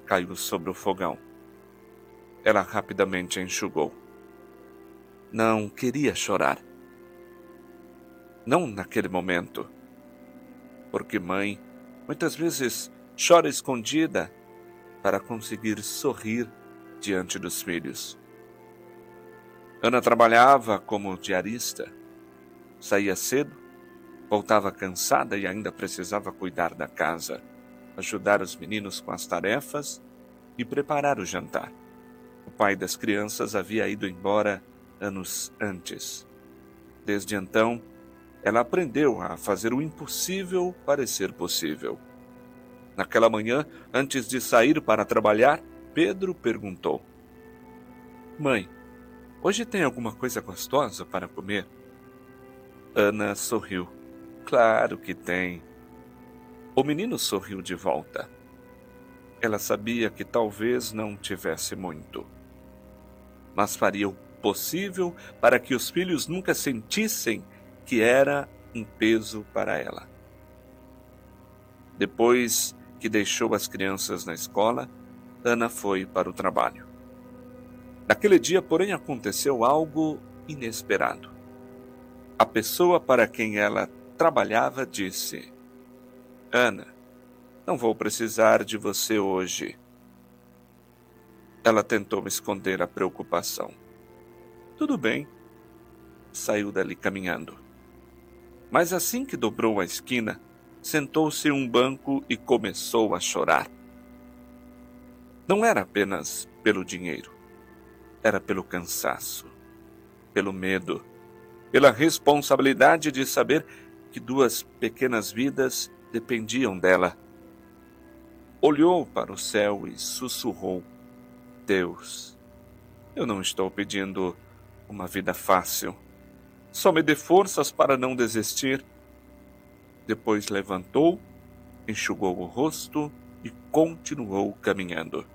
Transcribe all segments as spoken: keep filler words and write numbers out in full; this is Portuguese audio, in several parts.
caiu sobre o fogão. Ela rapidamente enxugou. Não queria chorar. Não naquele momento. Porque mãe, muitas vezes, chora escondida para conseguir sorrir diante dos filhos. Ana trabalhava como diarista. Saía cedo, voltava cansada e ainda precisava cuidar da casa, ajudar os meninos com as tarefas e preparar o jantar. O pai das crianças havia ido embora anos antes. Desde então, ela aprendeu a fazer o impossível parecer possível. Naquela manhã, antes de sair para trabalhar, Pedro perguntou: Mãe, hoje tem alguma coisa gostosa para comer? Ana sorriu. Claro que tem. O menino sorriu de volta. Ela sabia que talvez não tivesse muito, mas faria o possível para que os filhos nunca sentissem que era um peso para ela. Depois que deixou as crianças na escola, Ana foi para o trabalho. Naquele dia, porém, aconteceu algo inesperado. A pessoa para quem ela trabalhava disse: Ana, não vou precisar de você hoje. Ela tentou esconder a preocupação. Tudo bem. Saiu dali caminhando. Mas assim que dobrou a esquina, sentou-se em um banco e começou a chorar. Não era apenas pelo dinheiro. Era pelo cansaço, pelo medo, pela responsabilidade de saber que duas pequenas vidas dependiam dela. Olhou para o céu e sussurrou: Deus, eu não estou pedindo uma vida fácil. Só me dê forças para não desistir. Depois levantou, enxugou o rosto e continuou caminhando.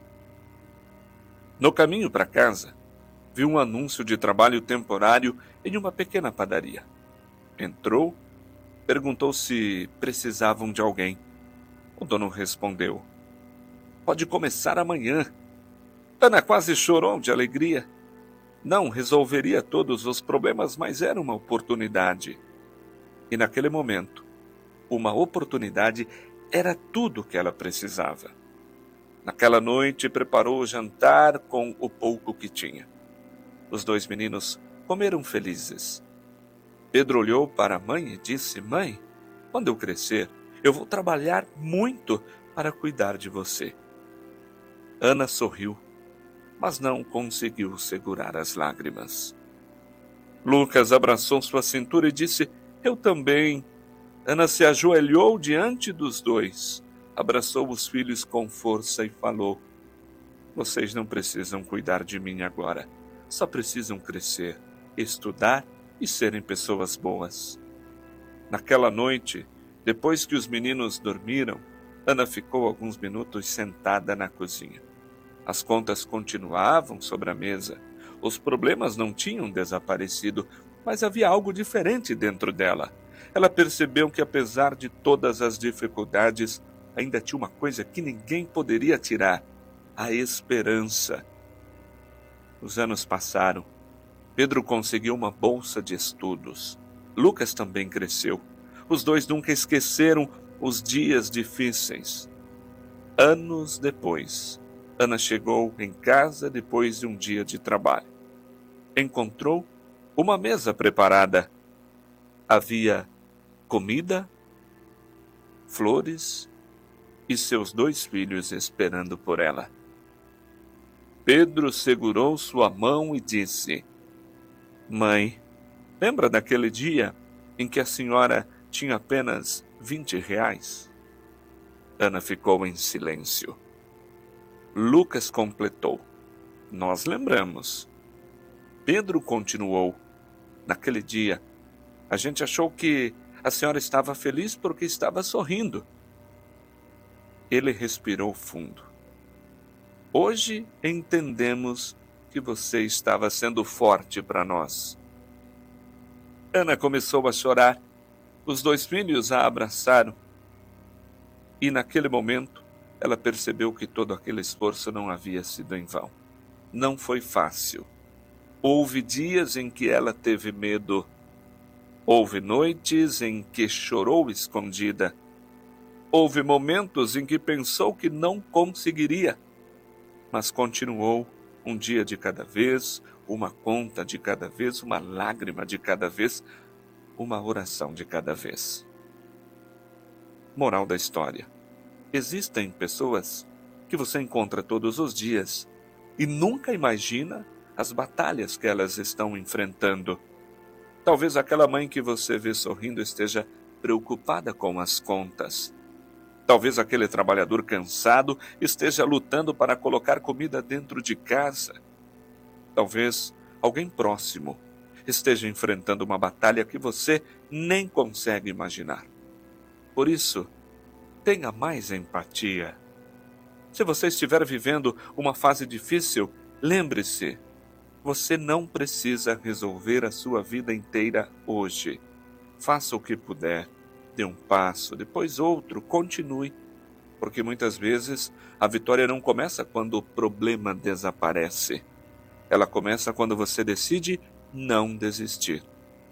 No caminho para casa, viu um anúncio de trabalho temporário em uma pequena padaria. Entrou, perguntou se precisavam de alguém. O dono respondeu: Pode começar amanhã. Ana quase chorou de alegria. Não resolveria todos os problemas, mas era uma oportunidade. E naquele momento, uma oportunidade era tudo o que ela precisava. Naquela noite, preparou o jantar com o pouco que tinha. Os dois meninos comeram felizes. Pedro olhou para a mãe e disse: Mãe, quando eu crescer, eu vou trabalhar muito para cuidar de você. Ana sorriu, mas não conseguiu segurar as lágrimas. Lucas abraçou sua cintura e disse: Eu também. Ana se ajoelhou diante dos dois, abraçou os filhos com força e falou: Vocês não precisam cuidar de mim agora. Só precisam crescer, estudar e serem pessoas boas. Naquela noite, depois que os meninos dormiram, Ana ficou alguns minutos sentada na cozinha. As contas continuavam sobre a mesa. Os problemas não tinham desaparecido, mas havia algo diferente dentro dela. Ela percebeu que, apesar de todas as dificuldades, ainda tinha uma coisa que ninguém poderia tirar: a esperança. Os anos passaram. Pedro conseguiu uma bolsa de estudos. Lucas também cresceu. Os dois nunca esqueceram os dias difíceis. Anos depois, Ana chegou em casa depois de um dia de trabalho. Encontrou uma mesa preparada. Havia comida, flores e seus dois filhos esperando por ela. Pedro segurou sua mão e disse: Mãe, lembra daquele dia em que a senhora tinha apenas vinte reais? Ana ficou em silêncio. Lucas completou: Nós lembramos. Pedro continuou: Naquele dia, a gente achou que a senhora estava feliz porque estava sorrindo. Ele respirou fundo. Hoje entendemos que você estava sendo forte para nós. Ana começou a chorar. Os dois filhos a abraçaram. E naquele momento, ela percebeu que todo aquele esforço não havia sido em vão. Não foi fácil. Houve dias em que ela teve medo. Houve noites em que chorou escondida. Houve momentos em que pensou que não conseguiria, mas continuou um dia de cada vez, uma conta de cada vez, uma lágrima de cada vez, uma oração de cada vez. Moral da história: existem pessoas que você encontra todos os dias e nunca imagina as batalhas que elas estão enfrentando. Talvez aquela mãe que você vê sorrindo esteja preocupada com as contas. Talvez aquele trabalhador cansado esteja lutando para colocar comida dentro de casa. Talvez alguém próximo esteja enfrentando uma batalha que você nem consegue imaginar. Por isso, tenha mais empatia. Se você estiver vivendo uma fase difícil, lembre-se, você não precisa resolver a sua vida inteira hoje. Faça o que puder, dê um passo, depois outro, continue. Porque muitas vezes a vitória não começa quando o problema desaparece. Ela começa quando você decide não desistir.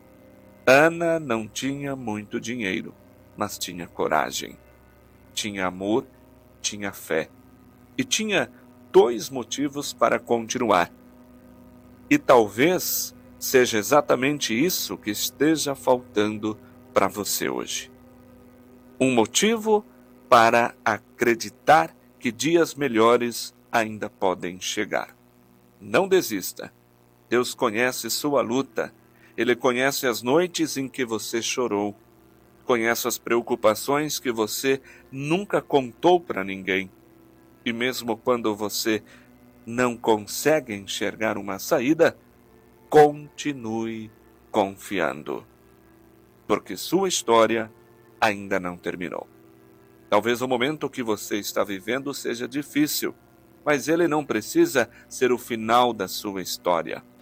Ana não tinha muito dinheiro, mas tinha coragem. Tinha amor, tinha fé. E tinha dois motivos para continuar. E talvez seja exatamente isso que esteja faltando para você hoje. Um motivo para acreditar que dias melhores ainda podem chegar. Não desista. Deus conhece sua luta. Ele conhece as noites em que você chorou. Conhece as preocupações que você nunca contou para ninguém. E mesmo quando você não consegue enxergar uma saída, continue confiando. Porque sua história ainda não terminou. Talvez o momento que você está vivendo seja difícil, mas ele não precisa ser o final da sua história.